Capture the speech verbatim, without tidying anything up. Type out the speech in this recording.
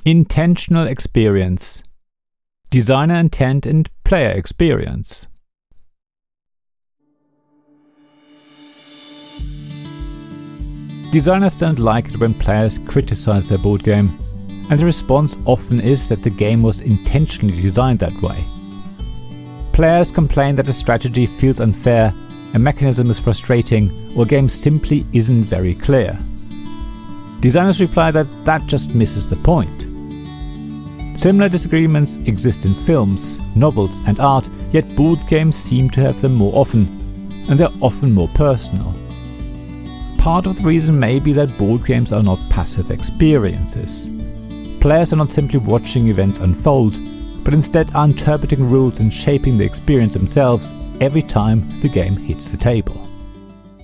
Intentional experience. Designer intent and player experience. Designers don't like it when players criticize their board game, and the response often is that the game was intentionally designed that way. Players complain that a strategy feels unfair, a mechanism is frustrating, or a game simply isn't very clear. Designers reply that that just misses the point. Similar disagreements exist in films, novels, and art, yet board games seem to have them more often, and they're often more personal. Part of the reason may be that board games are not passive experiences. Players are not simply watching events unfold, but instead are interpreting rules and shaping the experience themselves every time the game hits the table.